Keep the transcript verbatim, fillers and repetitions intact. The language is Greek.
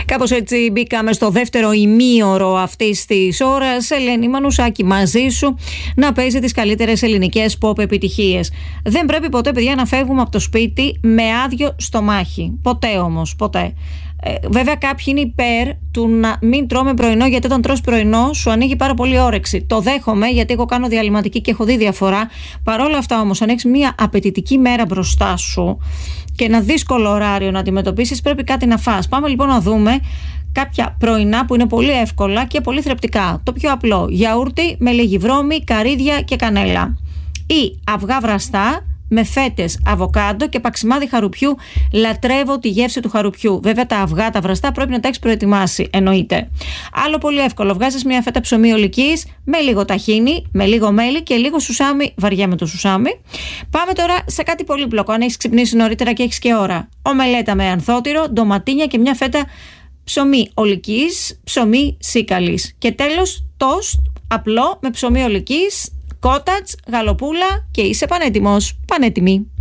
Κάπως έτσι μπήκαμε στο δεύτερο ημίωρο αυτής της ώρας. Ελένη Μανουσάκη, μαζί σου να παίζει τις καλύτερες ελληνικές pop επιτυχίες. Δεν πρέπει ποτέ, παιδιά, να φεύγουμε από το σπίτι με άδειο στομάχι. Ποτέ όμως, ποτέ. Ε, βέβαια, κάποιοι είναι υπέρ του να μην τρώμε πρωινό, γιατί όταν τρως πρωινό σου ανοίγει πάρα πολύ όρεξη. Το δέχομαι, γιατί εγώ κάνω διαλυματική και έχω δει διαφορά. Παρ' όλα αυτά όμως, αν έχεις μια απαιτητική μέρα μπροστά σου και ένα δύσκολο ωράριο να αντιμετωπίσεις, πρέπει κάτι να φας. Πάμε λοιπόν να δούμε κάποια πρωινά που είναι πολύ εύκολα και πολύ θρεπτικά. Το πιο απλό: γιαούρτι με λίγη βρώμη, καρύδια και κανέλα. Ή αυγά βραστά με φέτες, αβοκάντο και παξιμάδι χαρουπιού. Λατρεύω τη γεύση του χαρουπιού. Βέβαια, τα αυγά, τα βραστά πρέπει να τα έχεις προετοιμάσει, εννοείται. Άλλο πολύ εύκολο: βγάζεις μια φέτα ψωμί ολικής με λίγο ταχίνι, με λίγο μέλι και λίγο σουσάμι. Βαριά με το σουσάμι. Πάμε τώρα σε κάτι πολύπλοκο. Αν έχεις ξυπνήσει νωρίτερα και έχεις και ώρα: ομελέτα με ανθότυρο, ντοματίνια και μια φέτα ψωμί ολικής, ψωμί σίκαλης. Και τέλος, τόστ απλό με ψωμί ολικής, κότατς, γαλοπούλα και είσαι πανέτοιμος, πανέτοιμη.